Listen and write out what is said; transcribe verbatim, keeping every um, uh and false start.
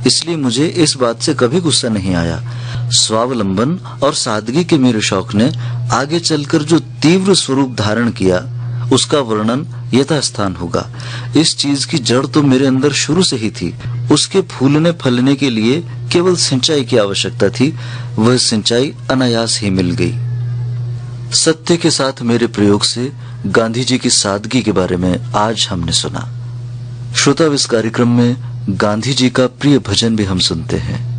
इसलिए मुझे इस बात से कभी गुस्सा नहीं आया। स्वावलंबन और सादगी के मेरे शौक ने आगे चलकर जो तीव्र स्वरूप धारण किया, उसका वर्णन यथास्थान होगा। इस चीज की जड़ तो मेरे अंदर शुरू से ही थी। उसके फूलने फलने के लिए केवल सिंचाई की आवश्यकता थी। वह सिंचाई अनायास ही मिल गई। सत्य के साथ मेरे प्रयोग से गांधी जी की सादगी के बारे में आज हमने सुना। श्रोता, इस कार्यक्रम में गांधी जी का प्रिय भजन भी हम सुनते हैं।